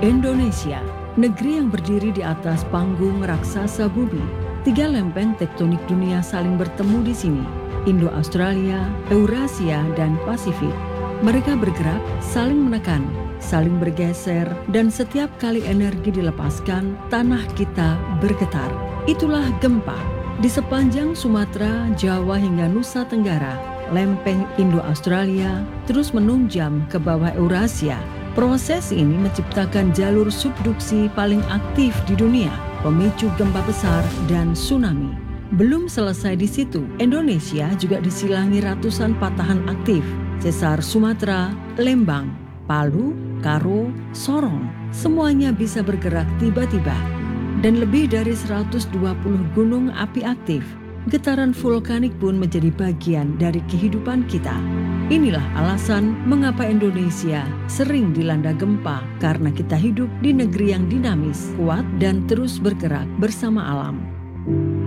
Indonesia, negeri yang berdiri di atas panggung raksasa bumi. 3 lempeng tektonik dunia saling bertemu di sini, Indo-Australia, Eurasia, dan Pasifik. Mereka bergerak, saling menekan, saling bergeser, dan setiap kali energi dilepaskan, tanah kita bergetar. Itulah gempa. Di sepanjang Sumatera, Jawa, hingga Nusa Tenggara, lempeng Indo-Australia terus menunjam ke bawah Eurasia. Proses ini menciptakan jalur subduksi paling aktif di dunia, pemicu gempa besar dan tsunami. Belum selesai di situ, Indonesia juga disilangi ratusan patahan aktif. Sesar Sumatera, Lembang, Palu, Karo, Sorong, semuanya bisa bergerak tiba-tiba. Dan lebih dari 120 gunung api aktif. Getaran vulkanik pun menjadi bagian dari kehidupan kita. Inilah alasan mengapa Indonesia sering dilanda gempa, karena kita hidup di negeri yang dinamis, kuat, dan terus bergerak bersama alam.